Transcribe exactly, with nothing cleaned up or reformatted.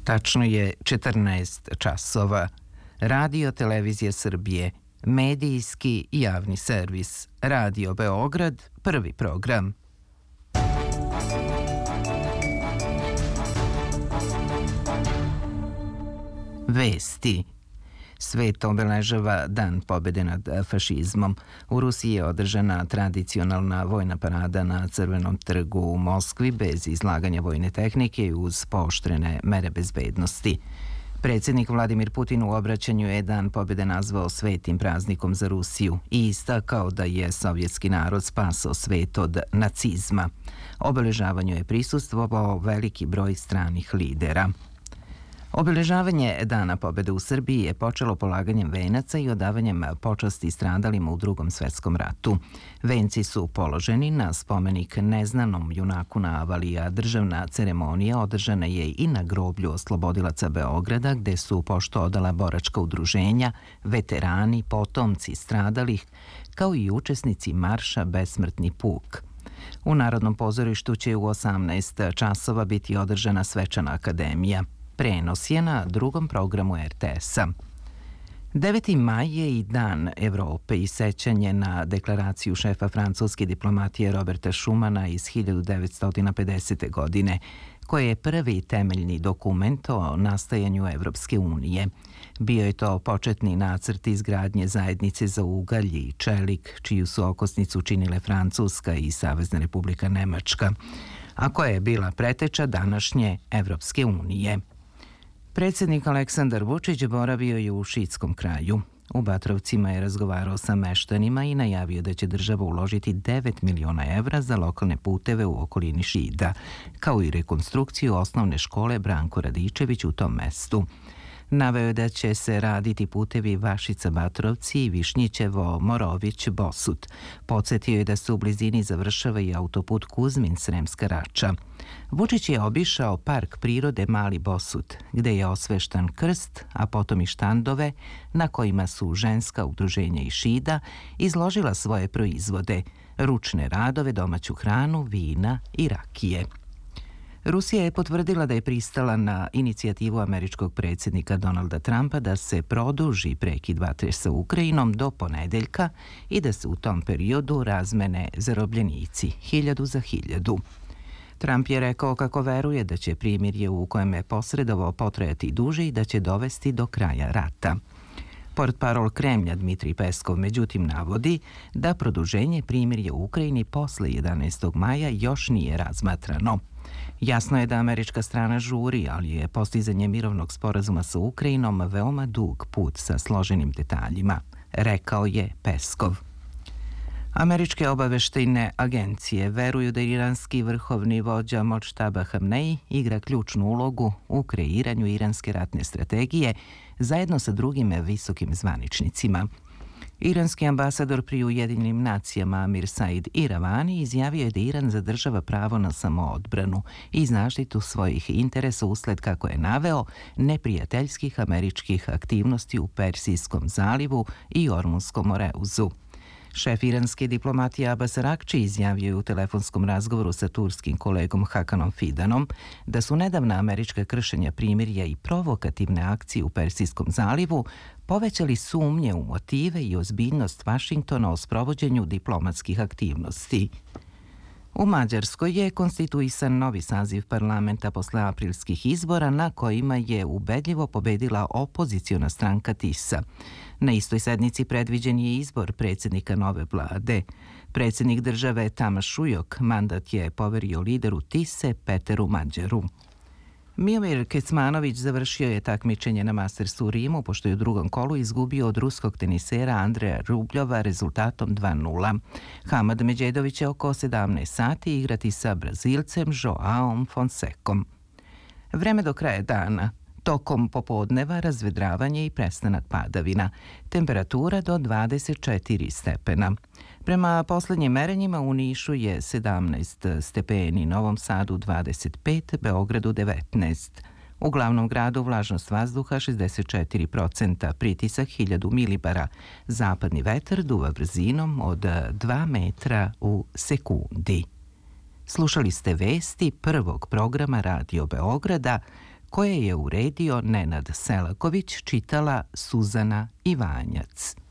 Tačno je četrnaest časova. Radio Televizija Srbije, medijski javni servis, Radio Beograd, prvi program. Vesti. Svet obeležava Dan pobede nad fašizmom. U Rusiji je održana tradicionalna vojna parada na Crvenom trgu u Moskvi bez izlaganja vojne tehnike i uz pooštrene mere bezbednosti. Predsjednik Vladimir Putin u obraćanju je Dan pobjede nazvao svetim praznikom za Rusiju i istakao da je sovjetski narod spasao svet od nacizma. Obeležavanju je prisustvovao veliki broj stranih lidera. Obeležavanje Dana pobjede u Srbiji je počelo polaganjem venaca i odavanjem počasti stradalima u Drugom svjetskom ratu. Venci su položeni na spomenik neznanom junaku na Avali, a državna ceremonija održana je i na groblju oslobodilaca Beograda, gde su pošto odala boračka udruženja, veterani, potomci stradalih, kao i učesnici marša Besmrtni puk. U Narodnom pozorištu će u osamnaest časova biti održana svečana akademija. Prenos je na drugom programu er te es-a. deveti maj je i Dan Evrope i sećanje na deklaraciju šefa francuske diplomatije Roberta Schumana iz hiljadu devetsto pedesete. godine, koji je prvi temeljni dokument o nastajanju Evropske unije. Bio je to početni nacrt izgradnje zajednice za ugalj i čelik, čiju su okosnicu činile Francuska i Savezna Republika Nemačka, a koja je bila preteča današnje Evropske unije. Predsjednik Aleksandar Vučić boravio je u Šiitskom kraju. U Batrovcima je razgovarao sa meštanima i najavio da će država uložiti devet miliona evra za lokalne puteve u okolini Šida, kao i rekonstrukciju osnovne škole Branko Radičević u tom mestu. Naveo je da će se raditi putevi Vašica-Batrovci i Višnjićevo-Morović-Bosut. Podsjetio je da se u blizini završava i autoput Kuzmin-Sremska Rača. Vučić je obišao park prirode Mali Bosut, gde je osveštan krst, a potom i štandove na kojima su ženska udruženja iz Šida izložila svoje proizvode, ručne radove, domaću hranu, vina i rakije. Rusija je potvrdila da je pristala na inicijativu američkog predsjednika Donalda Trumpa da se produži prekid vatre sa Ukrajinom do ponedeljka i da se u tom periodu razmene zarobljenici, hiljadu za hiljadu. Trump je rekao kako veruje da će primirje u kojem je posredovao potrajati duže i da će dovesti do kraja rata. Portparol Kremlja Dmitrij Peskov međutim navodi da produženje primirja u Ukrajini posle jedanaestog maja još nije razmatrano. Jasno je da američka strana žuri, ali je postizanje mirovnog sporazuma sa Ukrajinom veoma dug put sa složenim detaljima, rekao je Peskov. Američke obaveštajne agencije veruju da iranski vrhovni vođa Modžtaba Hamneji igra ključnu ulogu u kreiranju iranske ratne strategije zajedno sa drugim visokim zvaničnicima. Iranski ambasador pri Ujedinjenim nacijama Amir Said Iravani izjavio je da Iran zadržava pravo na samoodbranu i zaštitu svojih interesa usled, kako je naveo, neprijateljskih američkih aktivnosti u Persijskom zalivu i Ormunskom moreuzu. Šef iranske diplomatije Abbas Araghči izjavio je u telefonskom razgovoru sa turskim kolegom Hakanom Fidanom da su nedavna američka kršenja primirja i provokativne akcije u Persijskom zalivu povećali sumnje u motive i ozbiljnost Vašingtona o sprovođenju diplomatskih aktivnosti. U Mađarskoj je konstituisan novi saziv parlamenta posle aprilskih izbora na kojima je ubedljivo pobedila opoziciona stranka Tisa. Na istoj sednici predviđen je izbor predsjednika nove vlade. Predsjednik države Tamas Ujok mandat je poverio lideru Tise Peteru Mađaru. Miomir Kecmanović završio je takmičenje na Mastersu u Rimu, pošto je u drugom kolu izgubio od ruskog tenisera Andreja Rubljova rezultatom dva nula. Hamad Međedović će oko sedamnaest sati igrati sa Brazilcem Joaom Fonsecom. Vreme do kraja dana. Tokom popodneva razvedravanje i prestanak padavina. Temperatura do dvadeset četiri stepena. Prema poslednjim merenjima u Nišu je sedamnaest stepeni, Novom Sadu dvadeset pet, Beogradu devetnaest. U glavnom gradu vlažnost vazduha šezdeset četiri procenta, pritisak hiljadu milibara. Zapadni vetar duva brzinom od dva metra u sekundi. Slušali ste vesti prvog programa Radio Beograda, koje je uredio Nenad Selaković, čitala Suzana Ivanjac.